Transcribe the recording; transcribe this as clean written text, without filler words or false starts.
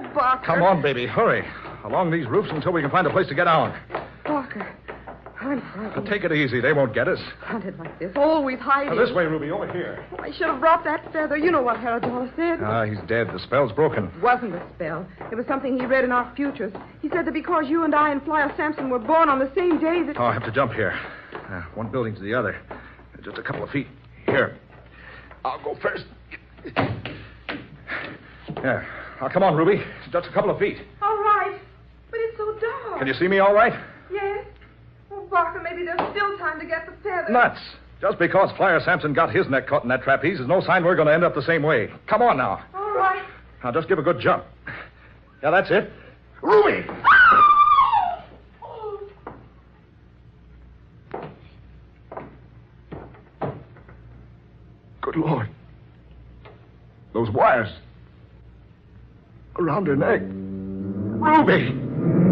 Barker. Come on, baby, hurry. Along these roofs until we can find a place to get down. Barker, I'm frightened. Now, take it easy. They won't get us. Hunted like this, always hiding. Now, this way, Ruby, over here. Oh, I should have brought that feather. You know what Herodolus said. He's dead. The spell's broken. It wasn't a spell. It was something he read in our futures. He said that because you and I and Flyer Sampson were born on the same day that... Oh, I have to jump here. One building to the other. Just a couple of feet. Here. I'll go first. Yeah. Now, come on, Ruby. Just a couple of feet. All right. But it's so dark. Can you see me all right? Yes. Oh, Barker, maybe there's still time to get the feather. Nuts. Just because Flyer Sampson got his neck caught in that trapeze is no sign we're going to end up the same way. Come on now. All right. Now, just give a good jump. Yeah, that's it. Ruby! Good Lord. Those wires around her neck. Ruby!